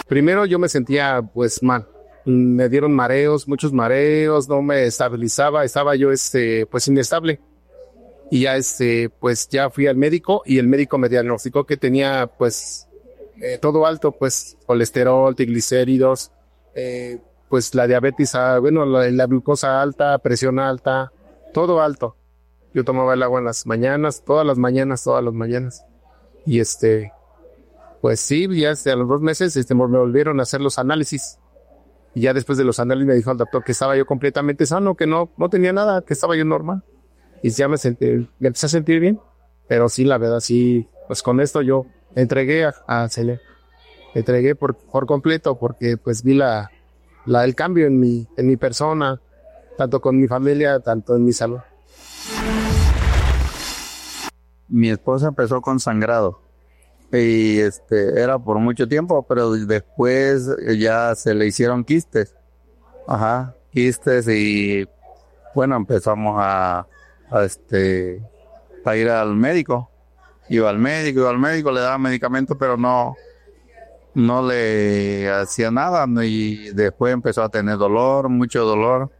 Primero yo me sentía pues mal. Me dieron mareos, muchos mareos, no me estabilizaba, estaba yo pues inestable. Y ya pues ya fui al médico y el médico me diagnosticó que tenía pues todo alto, pues colesterol, triglicéridos, pues la diabetes, la glucosa alta, presión alta, todo alto. Yo tomaba el agua en las mañanas, todas las mañanas. Y pues sí, ya a los 2 meses me volvieron a hacer los análisis. Y ya después de los análisis me dijo el doctor que estaba yo completamente sano, que no tenía nada, que estaba yo normal. Y ya me empecé a sentir bien. Pero sí, la verdad, sí, pues con esto yo entregué a Cele. Entregué por completo porque pues vi el cambio en mi persona, tanto con mi familia, tanto en mi salud. Mi esposa empezó con sangrado y era por mucho tiempo, pero después ya se le hicieron quistes. Quistes y bueno, empezamos a ir al médico. Iba al médico, le daba medicamentos, pero no le hacía nada, y después empezó a tener dolor, mucho dolor.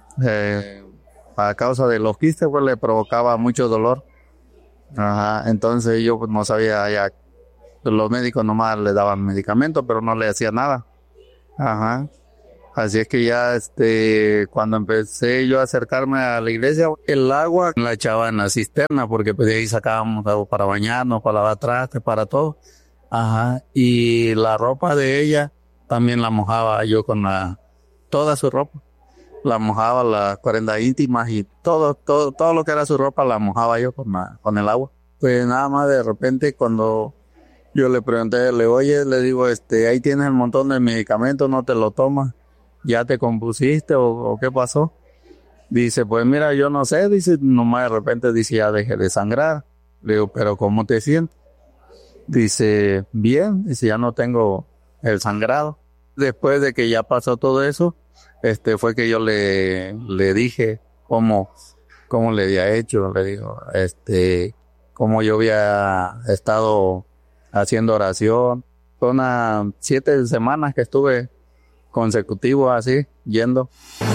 A causa de los quistes, pues le provocaba mucho dolor. Entonces yo pues no sabía ya. Los médicos nomás le daban medicamentos, pero no le hacía nada. Así es que ya cuando empecé yo a acercarme a la iglesia, el agua la echaba en la cisterna, porque pues de ahí sacábamos agua para bañarnos, para lavar trastes, para todo. Y la ropa de ella también la mojaba yo con toda su ropa. La mojaba, las 40 íntimas y todo lo que era su ropa la mojaba yo con el agua. Pues nada más de repente cuando yo le pregunté, le digo, ahí tienes el montón de medicamentos, ¿no te lo tomas? ¿Ya te compusiste o qué pasó? Dice, pues mira, yo no sé, dice, nomás de repente dice, ya dejé de sangrar. Le digo, ¿pero cómo te sientes? Dice, bien, dice, ya no tengo el sangrado. Después de que ya pasó todo eso, fue que yo le dije cómo le había hecho, le digo, cómo yo había estado haciendo oración. Son unas 7 semanas que estuve consecutivos así, yendo.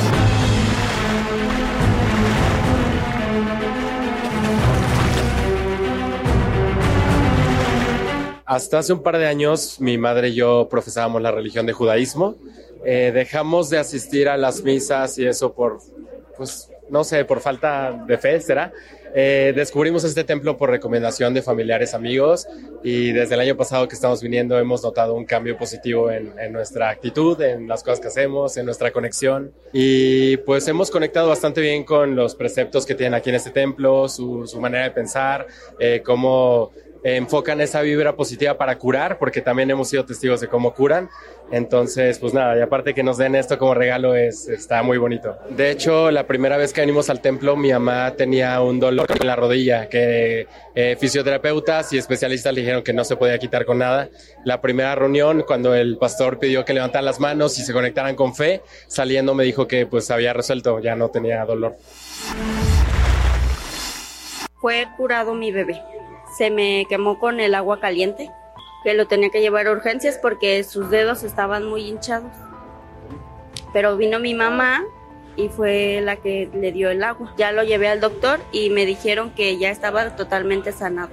Hasta hace un par de años, mi madre y yo profesábamos la religión de judaísmo. Dejamos de asistir a las misas y eso por falta de fe, ¿será? Descubrimos este templo por recomendación de familiares, amigos, y desde el año pasado que estamos viniendo hemos notado un cambio positivo en nuestra actitud, en las cosas que hacemos, en nuestra conexión, y pues hemos conectado bastante bien con los preceptos que tienen aquí en este templo, su manera de pensar, cómo enfocan esa vibra positiva para curar, porque también hemos sido testigos de cómo curan. Entonces, pues nada, y aparte que nos den esto como regalo está muy bonito. De hecho, la primera vez que venimos al templo, mi mamá tenía un dolor en la rodilla que fisioterapeutas y especialistas le dijeron que no se podía quitar con nada. La primera reunión, cuando el pastor pidió que levantaran las manos y se conectaran con fe, saliendo me dijo que pues había resuelto, ya no tenía dolor. Fue curado mi bebé. Se me quemó con el agua caliente, que lo tenía que llevar a urgencias porque sus dedos estaban muy hinchados. Pero vino mi mamá y fue la que le dio el agua. Ya lo llevé al doctor y me dijeron que ya estaba totalmente sanado.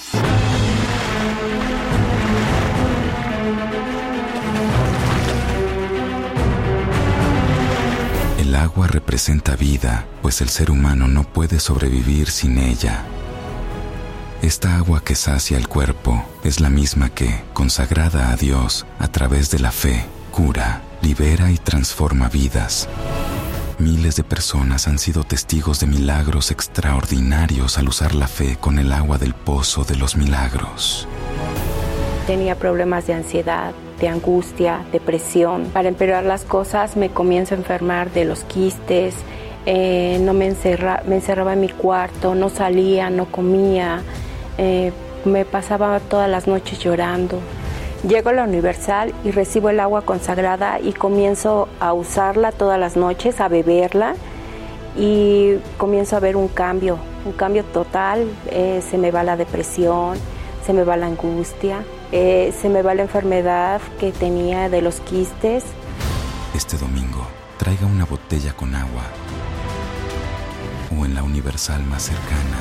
El agua representa vida, pues el ser humano no puede sobrevivir sin ella. Esta agua que sacia el cuerpo es la misma que, consagrada a Dios a través de la fe, cura, libera y transforma vidas. Miles de personas han sido testigos de milagros extraordinarios al usar la fe con el agua del pozo de los milagros. Tenía problemas de ansiedad, de angustia, depresión. Para empeorar las cosas me comienzo a enfermar de los quistes, me encerraba en mi cuarto, no salía, no comía. Me pasaba todas las noches llorando. Llego a la Universal y recibo el agua consagrada y comienzo a usarla todas las noches, a beberla, y comienzo a ver un cambio total. Se me va la depresión, se me va la angustia, Se me va la enfermedad que tenía de los quistes. Este domingo, traiga una botella con agua o en la Universal más cercana.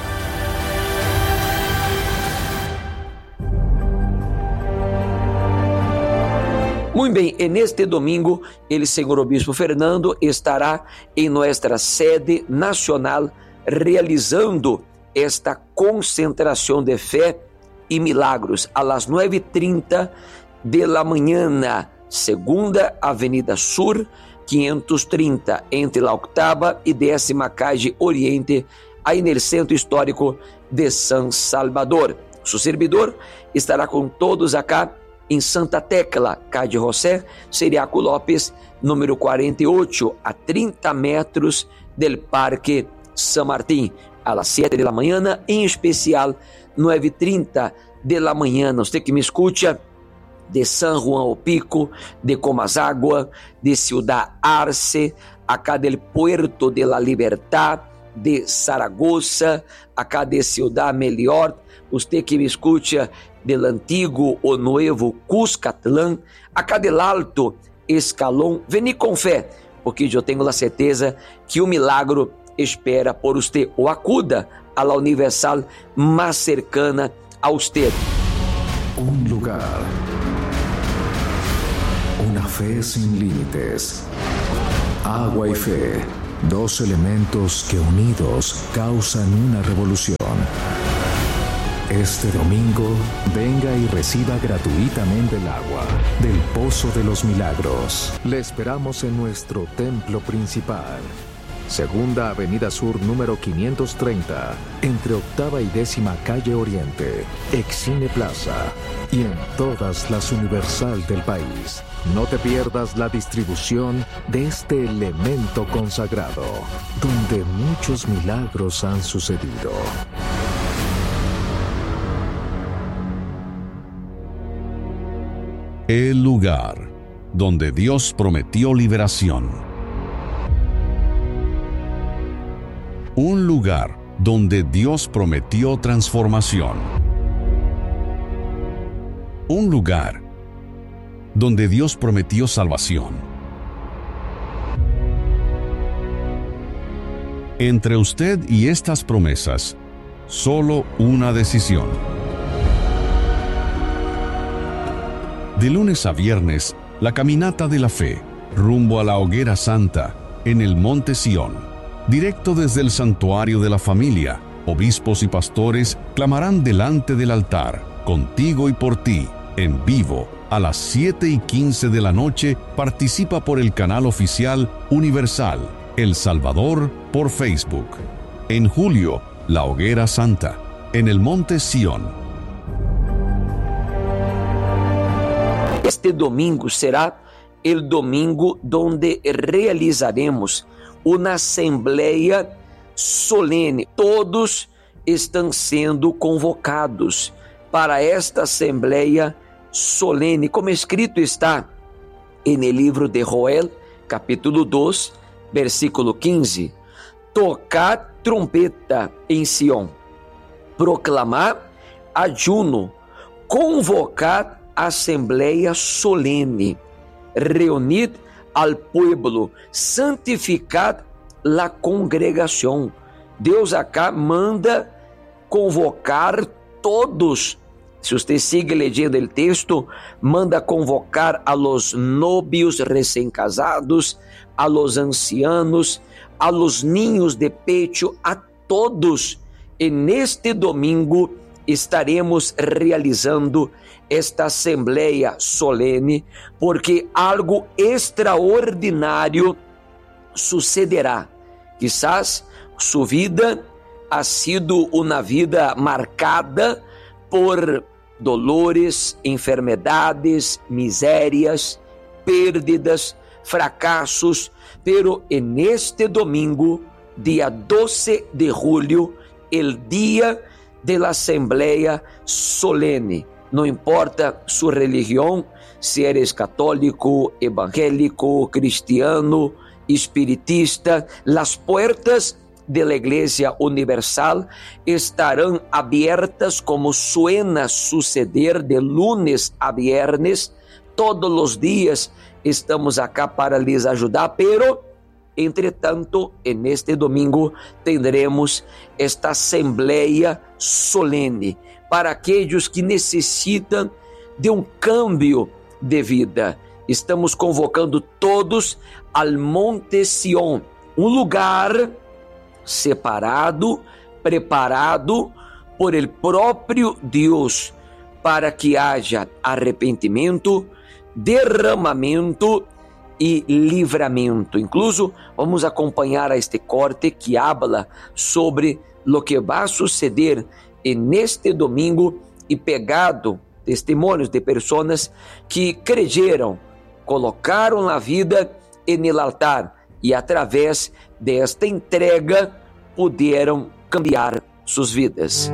Muito bem, e neste domingo, el Senhor Obispo Fernando estará em nossa sede nacional realizando esta concentração de fé e milagros a las 9:30 de la mañana, segunda Avenida Sur, 530, entre la octava e 10ª calle Oriente, aí no Centro Histórico de San Salvador. Su servidor estará com todos acá em Santa Tecla, calle José Ciriaco Lopes, número 48, a 30 metros del Parque San Martín, a las 7 de la mañana, em especial 9:30 de la mañana. Você que me escuta de San Juan Opico, de Comasagua, de Ciudad Arce, acá del Puerto de la Libertad, de Zaragoza, acá de Ciudad Melior, você que me escuta del antigo o nuevo Cuscatlán, acá del Alto Escalón, vení com fé, porque eu tenho a certeza que o milagro espera por você, ou acuda a la Universal mais cercana a você. Un lugar, una fe sin límites, agua y fe, dos elementos que unidos causan una revolución. Este domingo, venga y reciba gratuitamente el agua del Pozo de los Milagros. Le esperamos en nuestro templo principal. Segunda Avenida Sur, número 530, entre octava y 10ª calle Oriente, Excine Plaza, y en todas las Universal del país. No te pierdas la distribución de este elemento consagrado, donde muchos milagros han sucedido. El lugar donde Dios prometió liberación. Un lugar donde Dios prometió transformación. Un lugar donde Dios prometió salvación. Entre usted y estas promesas, solo una decisión. De lunes a viernes, la caminata de la fe, rumbo a la Hoguera Santa, en el Monte Sión. Directo desde el Santuario de la Familia, obispos y pastores clamarán delante del altar, contigo y por ti, en vivo, a las 7:15 de la noche. Participa por el canal oficial Universal, El Salvador, por Facebook. En julio, la Hoguera Santa, en el Monte Sión. Este domingo será el domingo donde realizaremos uma assembleia solene. Todos estão sendo convocados para esta assembleia solene, como escrito está no livro de Joel, capítulo 2, versículo 15. Tocar trompeta em Sião, proclamar ayuno, convocar assembleia solene, reunir al pueblo, santificar la congregação. Deus acá manda convocar todos. Se você sigue leyendo o texto, manda convocar a los novios recém-casados, a los ancianos, a los niños de pecho, a todos. E neste domingo estaremos realizando esta assembleia solene, porque algo extraordinário sucederá. Quizás sua vida ha sido uma vida marcada por dolores, enfermedades, misérias, pérdidas, fracassos, pero en este domingo, dia 12 de julho, el dia de la Assembleia Solene. Não importa sua religião, se eres católico, evangélico, cristiano, espiritista, las puertas de la Iglesia Universal estarán abiertas, como suena suceder de lunes a viernes. Todos los días estamos acá para les ayudar, pero entretanto, en este domingo tendremos esta asamblea solene para aquellos que necessitam de um cambio de vida. Estamos convocando todos ao Monte Sión, um lugar separado, preparado por el próprio Deus, para que haja arrependimento, derramamento e livramento. Incluso vamos acompanhar a este corte que habla sobre lo que vai suceder neste domingo e pegado testemunhos de pessoas que creyeron, colocaram a vida no altar e através desta entrega puderam cambiar suas vidas.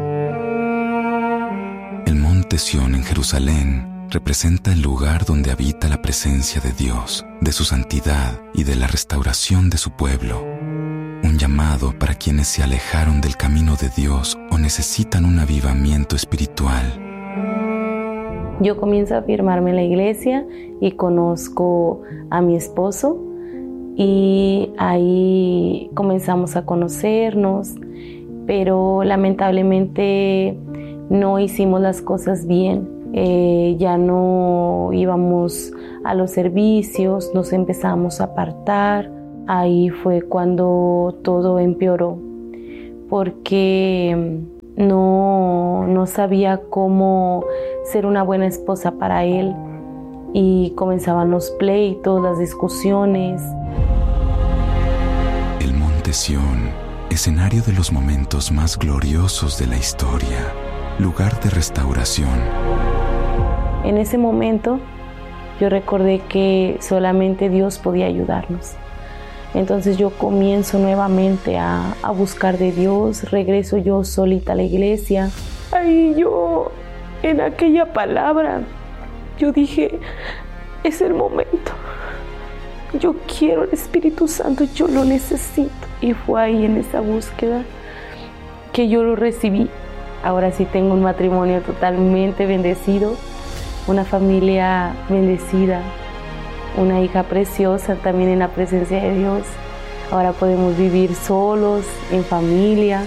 El Monte Sión en Jerusalén representa el lugar donde habita la presencia de Dios, de su santidad y de la restauración de su pueblo. Un llamado para quienes se alejaron del camino de Dios o necesitan un avivamiento espiritual. Yo comienzo a firmarme en la iglesia y conozco a mi esposo y ahí comenzamos a conocernos, pero lamentablemente no hicimos las cosas bien. Ya no íbamos a los servicios, nos empezamos a apartar. Ahí fue cuando todo empeoró, porque no sabía cómo ser una buena esposa para él y comenzaban los pleitos, las discusiones. El Monte Sión, escenario de los momentos más gloriosos de la historia, lugar de restauración. En ese momento yo recordé que solamente Dios podía ayudarnos. Entonces yo comienzo nuevamente a buscar de Dios, regreso yo solita a la iglesia. Ahí yo, en aquella palabra, yo dije, es el momento. Yo quiero el Espíritu Santo, yo lo necesito. Y fue ahí en esa búsqueda que yo lo recibí. Ahora sí tengo un matrimonio totalmente bendecido, una familia bendecida, una hija preciosa también en la presencia de Dios. Ahora podemos vivir solos, en familia.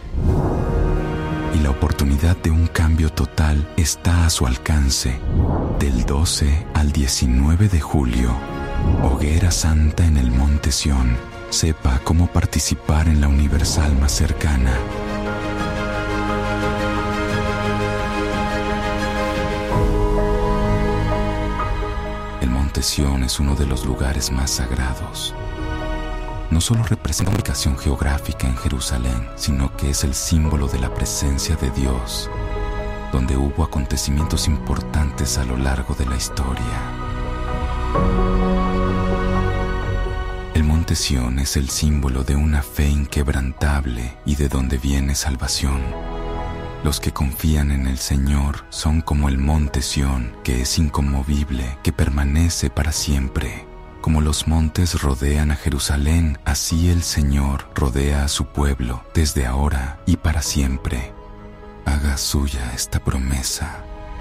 Y la oportunidad de un cambio total está a su alcance. Del 12 al 19 de julio, Hoguera Santa en el Monte Sión. Sepa cómo participar en la universal más cercana. Sión es uno de los lugares más sagrados. No solo representa una ubicación geográfica en Jerusalén, sino que es el símbolo de la presencia de Dios, donde hubo acontecimientos importantes a lo largo de la historia. El Monte Sión es el símbolo de una fe inquebrantable y de donde viene salvación. Los que confían en el Señor son como el Monte Sión, que es inconmovible, que permanece para siempre. Como los montes rodean a Jerusalén, así el Señor rodea a su pueblo desde ahora y para siempre. Haga suya esta promesa.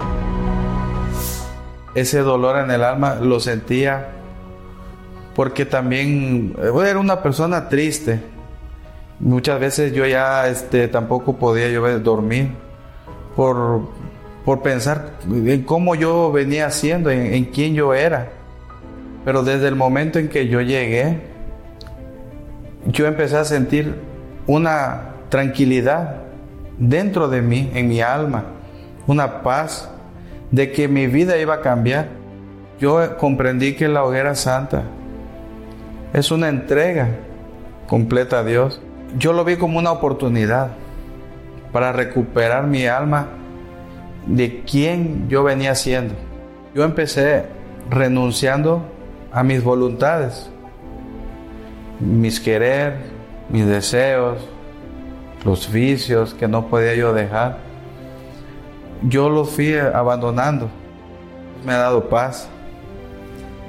Ese dolor en el alma lo sentía porque también era una persona triste. Muchas veces yo ya tampoco podía yo dormir por pensar en cómo yo venía siendo, en quién yo era. Pero desde el momento en que yo llegué, yo empecé a sentir una tranquilidad dentro de mí, en mi alma, una paz de que mi vida iba a cambiar. Yo comprendí que la Hoguera Santa es una entrega completa a Dios. Yo lo vi como una oportunidad para recuperar mi alma de quién yo venía siendo. Yo empecé renunciando a mis voluntades, mis querer, mis deseos, los vicios que no podía yo dejar. Yo los fui abandonando. Me ha dado paz.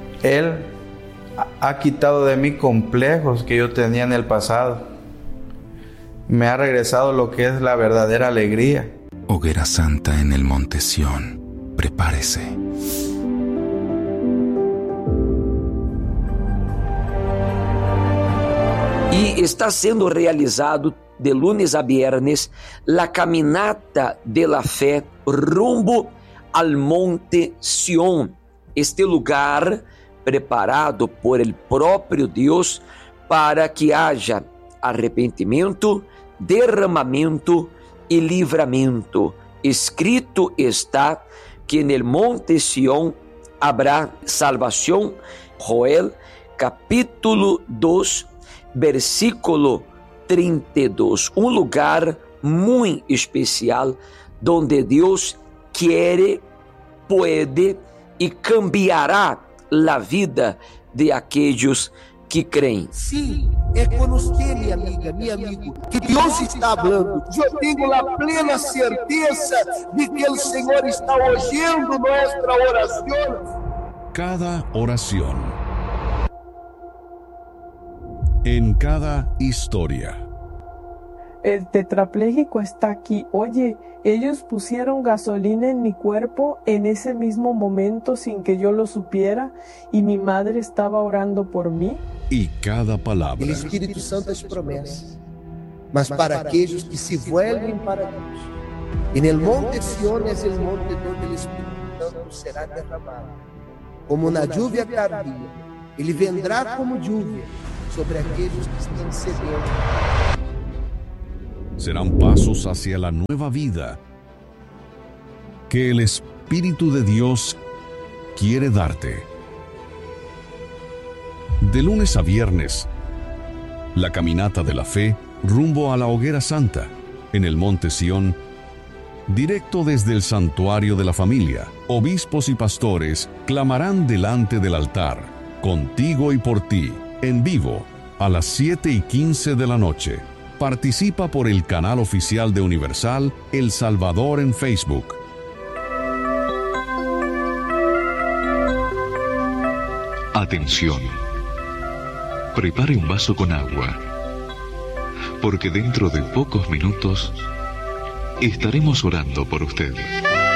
Él ha quitado de mí complejos que yo tenía en el pasado. me ha regresado lo que es la verdadera alegría. Hoguera Santa en el Monte Sión. Prepárese. E está sendo realizado de lunes a viernes la caminata de la fé rumbo al Monte Sión, este lugar preparado por el próprio Deus para que haja arrependimento, derramamento e livramento. Escrito está que en el Monte Sión habrá salvação. Joel capítulo 2, versículo 32. Um lugar muito especial donde Deus quiere, puede e cambiará a vida de aqueles que creem. Sim, é com você, minha amiga, meu amigo, que Deus está falando. Eu tenho a plena certeza de que o Senhor está ouvindo nossa oração. Cada oración. En cada historia. El tetrapléjico está aquí. Oye, ellos pusieron gasolina en mi cuerpo en ese mismo momento sin que yo lo supiera y mi madre estaba orando por mí. Y cada palabra. O Espírito Santo es promessa, mas para aqueles que se vuelven para Deus. En el monte Sión es el monte donde el Espírito Santo será derramado. Como una lluvia tardía, ele vendrá como lluvia sobre aqueles que están sedientos. Serán pasos hacia la nueva vida que el Espíritu de Dios quiere darte. De lunes a viernes, la caminata de la fe rumbo a la Hoguera Santa en el Monte Sión, directo desde el santuario de la familia. Obispos y pastores clamarán delante del altar, contigo y por ti, en vivo, a las 7:15 de la noche. Participa por el canal oficial de Universal El Salvador en Facebook. Atención. Prepare un vaso con agua, porque dentro de pocos minutos estaremos orando por usted.